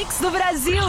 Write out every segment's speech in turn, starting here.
Mix do Brasil.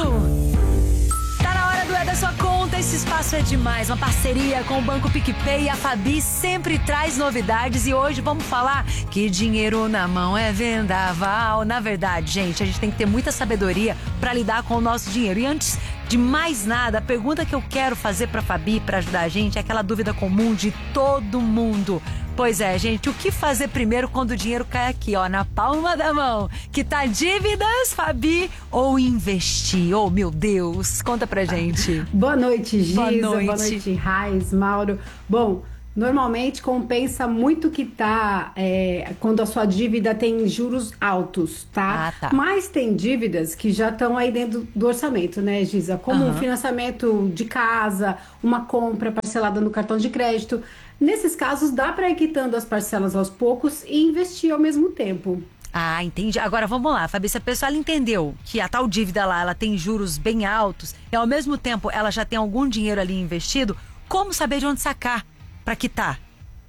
Tá na hora do É da Sua Conta, esse espaço é demais. Uma parceria com o Banco PicPay e a Fabi sempre traz novidades. E hoje vamos falar que dinheiro na mão é vendaval. Na verdade, gente, a gente tem que ter muita sabedoria pra lidar com o nosso dinheiro. E antes de mais nada, a pergunta que eu quero fazer pra Fabi, pra ajudar a gente, é aquela dúvida comum de todo mundo. Pois é, gente, o que fazer primeiro quando o dinheiro cai aqui, ó, na palma da mão? Quitar dívidas, Fabi, ou investir? Oh, meu Deus, conta pra gente. Boa noite, Giza. Boa Boa noite, Raiz, Mauro. Bom, normalmente compensa muito quitar quando a sua dívida tem juros altos, tá? Ah, tá. Mas tem dívidas que já estão aí dentro do orçamento, né, Giza? Como um financiamento de casa, uma compra parcelada no cartão de crédito. Nesses casos, dá para ir quitando as parcelas aos poucos e investir ao mesmo tempo. Ah, entendi. Agora vamos lá, Fabi, se a pessoa ela entendeu que a tal dívida lá, ela tem juros bem altos e ao mesmo tempo ela já tem algum dinheiro ali investido, como saber de onde sacar para quitar?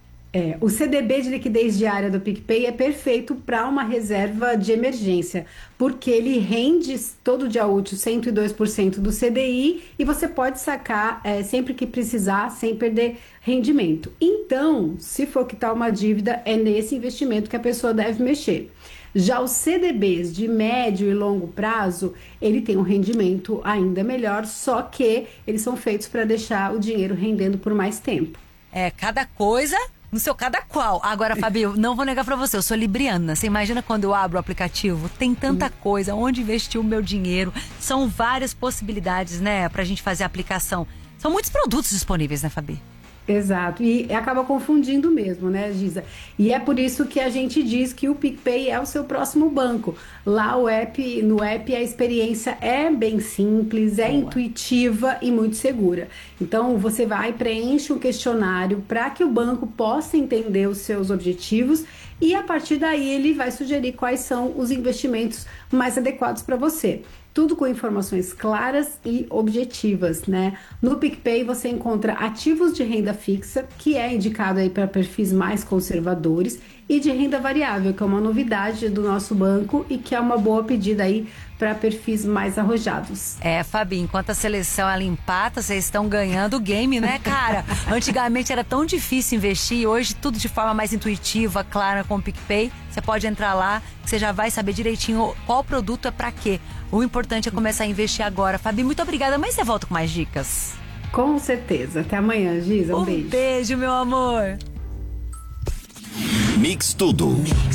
O CDB de liquidez diária do PicPay é perfeito para uma reserva de emergência, porque ele rende todo dia útil 102% do CDI e você pode sacar sempre que precisar, sem perder rendimento. Então, se for quitar uma dívida, é nesse investimento que a pessoa deve mexer. Já os CDBs de médio e longo prazo, ele tem um rendimento ainda melhor, só que eles são feitos para deixar o dinheiro rendendo por mais tempo. Cada coisa no seu cada qual. Agora, Fabi, eu não vou negar pra você, eu sou libriana. Você imagina quando eu abro o aplicativo? Tem tanta coisa, onde investir o meu dinheiro. São várias possibilidades, né, pra gente fazer a aplicação. São muitos produtos disponíveis, né, Fabi? Exato, e acaba confundindo mesmo, né, Giza? E é por isso que a gente diz que o PicPay é o seu próximo banco. Lá no app a experiência é bem simples, é intuitiva e muito segura. Então você vai, preenche um questionário para que o banco possa entender os seus objetivos e a partir daí ele vai sugerir quais são os investimentos mais adequados para você. Tudo com informações claras e objetivas, né? No PicPay você encontra ativos de renda fixa, que é indicado aí para perfis mais conservadores, e de renda variável, que é uma novidade do nosso banco e que é uma boa pedida aí para perfis mais arrojados. Fabi, enquanto a seleção ela empata, vocês estão ganhando o game, né, cara? Antigamente era tão difícil investir, hoje tudo de forma mais intuitiva, clara com o PicPay. Você pode entrar lá, você já vai saber direitinho qual produto é para quê. O importante é começar a investir agora. Fabi, muito obrigada, mas você volta com mais dicas. Com certeza. Até amanhã, Giza. Um beijo. Beijo, meu amor. Mix Tudo.